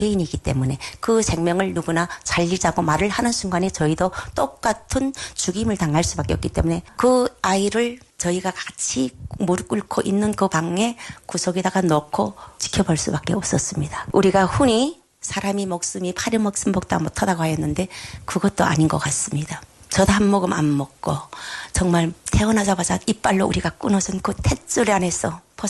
개인이기 때문에 그 생명을 누구나 살리자고 말을 하는 순간에 저희도 똑같은 죽임을 당할 수밖에 없기 때문에 그 아이를 저희가 같이 무릎 꿇고 있는 그 방에 구석에다가 넣고 지켜볼 수밖에 없었습니다. 우리가 흔히 사람이 목숨이 파리 목숨보다 못하다고 하였는데 그것도 아닌 것 같습니다. 저도 한 모금 안 먹고 정말 태어나자마자 이빨로 우리가 끊어진 그 탯줄 안에서